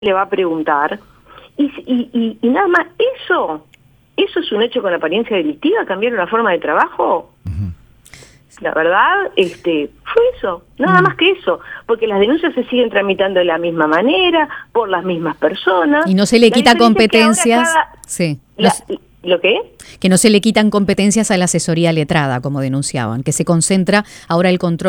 le va a preguntar, y nada más, ¿eso es un hecho con apariencia delictiva? ¿Cambiar una forma de trabajo? La verdad, fue eso, nada más que eso, porque las denuncias se siguen tramitando de la misma manera, por las mismas personas. Y no se le quita competencias. Sí. ¿Lo qué? Que no se le quitan competencias a la asesoría letrada, como denunciaban, que se concentra ahora el control